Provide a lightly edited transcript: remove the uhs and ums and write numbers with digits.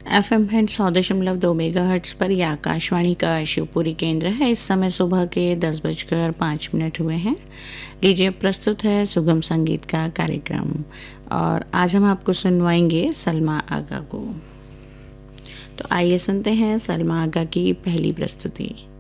FM band 100.2 megahertz पर यह आकाशवाणी का शिवपुरी केंद्र है। इस समय सुबह के 10:05 हुए हैं। लीजिए प्रस्तुत है सुगम संगीत का कार्यक्रम और आज हम आपको सुनवाएंगे सलमा आगा को। तो आइए सुनते हैं सलमा आगा की पहली प्रस्तुति।